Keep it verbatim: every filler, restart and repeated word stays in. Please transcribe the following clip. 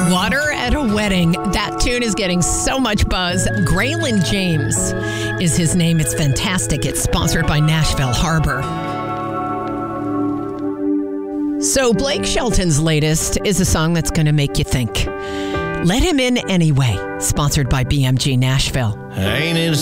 Water at a Wedding. That tune is getting so much buzz. Graylin James is his name. It's fantastic. It's sponsored by Nashville Harbor. So Blake Shelton's latest is a song that's going to make you think. Let Him In Anyway, sponsored by B M G Nashville. Ain't it